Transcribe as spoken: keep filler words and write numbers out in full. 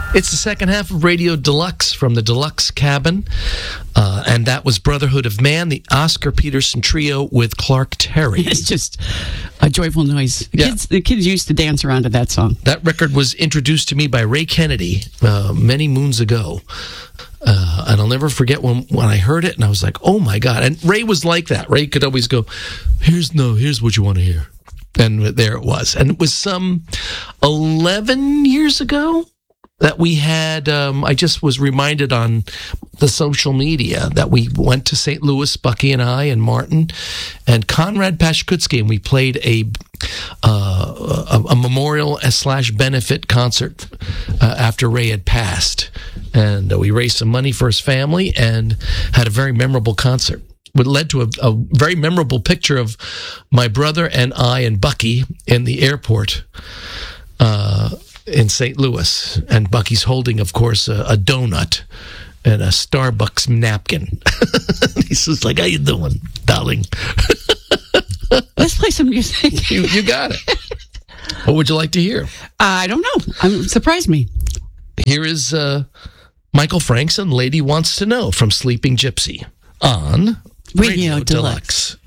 It's the second half of Radio Deluxe from the Deluxe Cabin, uh, and that was Brotherhood of Man, the Oscar Peterson Trio with Clark Terry. It's just a joyful noise. The, Yeah. kids, the kids used to dance around to that song. That record was introduced to me by Ray Kennedy uh, many moons ago. Uh, and I'll never forget when, when I heard it, and I was like, oh my God. And Ray was like that. Ray could always go, here's no, here's what you want to hear. And there it was. And it was some eleven years ago that we had, um, I just was reminded on the social media that we went to Saint Louis, Bucky and I and Martin and Conrad Pashkutsky, and we played a uh, a, a memorial slash benefit concert uh, after Ray had passed. And uh, we raised some money for his family and had a very memorable concert. It led to a, a very memorable picture of my brother and I and Bucky in the airport uh, in Saint Louis. And Bucky's holding, of course, a, a donut and a Starbucks napkin. He says, like, how you doing, darling? Let's play some music. you, you got it. What would you like to hear? I don't know. Um, surprise me. Here is uh, Michael Franks and Lady Wants to Know from Sleeping Gypsy on Radio Radio Deluxe. Deluxe.